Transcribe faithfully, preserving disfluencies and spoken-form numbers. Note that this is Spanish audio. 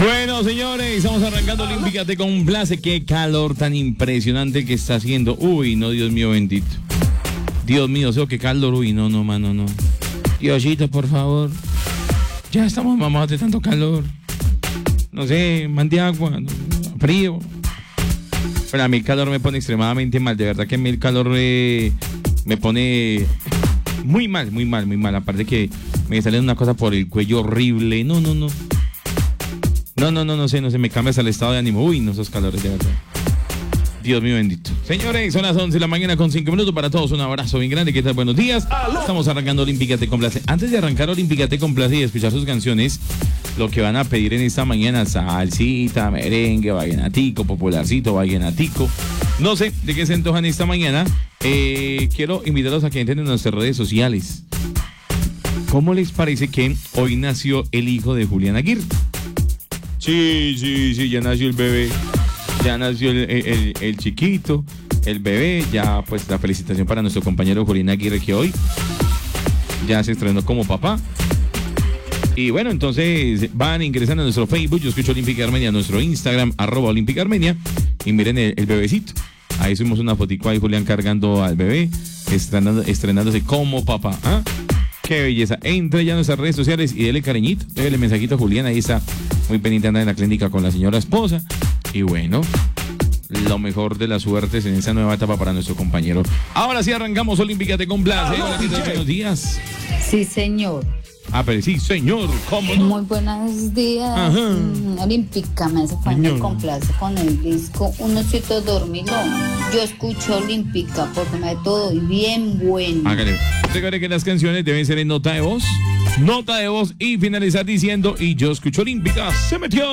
Bueno, señores, estamos arrancando Olímpica Te Complace. Qué calor tan impresionante que está haciendo. Uy, no, Dios mío bendito. Dios mío, sé qué calor. Uy, no, no, mano, no. Diosito, por favor. Ya estamos mamados de tanto calor. No sé, man de agua, no, frío. Pero a mí el calor me pone extremadamente mal. De verdad que a mí el calor eh, me pone muy mal, muy mal, muy mal. Aparte que me sale una cosa por el cuello horrible. No, no, no. No, no, no, no sé, no sé, me cambia hasta el estado de ánimo. Uy, no, esos calores, de verdad. Dios mío bendito. Señores, son las once de la mañana con cinco minutos para todos. Un abrazo bien grande. ¿Qué tal? Buenos días. Estamos arrancando Olímpica Te Complace. Antes de arrancar Olímpica Te Complace y escuchar sus canciones, lo que van a pedir en esta mañana: salsita, merengue, vallenatico, popularcito, vallenatico. No sé de qué se antojan esta mañana. Eh, quiero invitarlos a que entren en nuestras redes sociales. ¿Cómo les parece que hoy nació el hijo de Julián Aguirre? Sí, sí, sí, ya nació el bebé. Ya nació el, el, el chiquito, el bebé. Ya, pues, la felicitación para nuestro compañero Julián Aguirre, que hoy ya se estrenó como papá. Y bueno, entonces van ingresando a nuestro Facebook, Yo Escucho Olímpica Armenia, a nuestro Instagram, arroba Olímpica Armenia, y miren el, el bebecito. Ahí subimos una fotico ahí, Julián cargando al bebé, estrenando, estrenándose como papá. ¿Ah? Qué belleza. Entre ya a nuestras redes sociales y dele cariñito, déle mensajito a Julián. Ahí está muy pendiente, anda en la clínica con la señora esposa. Y bueno, lo mejor de las suertes en esa nueva etapa para nuestro compañero. Ahora sí arrancamos Olímpica Te Complace. Hola, ¿qué tal? Buenos días. Sí, señor. Ah, pero sí, señor, ¿cómo no? Muy buenos días. Ajá. Mm, Olímpica me hace falta, me complace con el disco Un osito dormilón. Yo escucho Olímpica porque me da todo y bien bueno. Hágale. Recuerde que las canciones deben ser en nota de voz. Nota de voz y finalizar diciendo: y yo escucho Olímpica. Se metió.